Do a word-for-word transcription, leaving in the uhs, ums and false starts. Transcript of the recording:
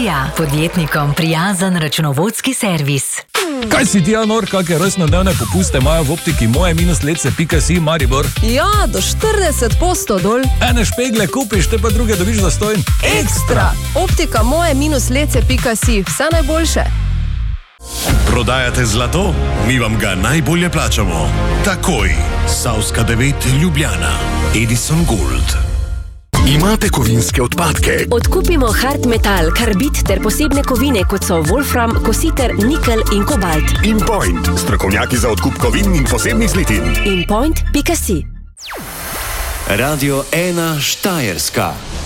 Vizija, podjetnikom prijazen računovodski servis. Kaj si ti, Anor, kakšne rojstnodnevne popuste imajo v optiki moje minus lece pika si Maribor? Ja, do štirideset posto dol. Ene špegle kupiš, te pa druge dobiš zastonj. Ekstra! Optika moje minus lece pika si, vse najboljše. Prodajate zlato? Mi vam ga najbolje plačamo. Takoj. Savska devet Ljubljana. Edison Gold. Imate kovinske odpadke? Odkupimo hard metal, karbid ter posebne kovine, kot so wolfram, kositer, nikel in kobalt. InPoint. Strokovnjaki za odkup kovin in posebnih zlitin. InPoint pika si. Radio ena Štajerska.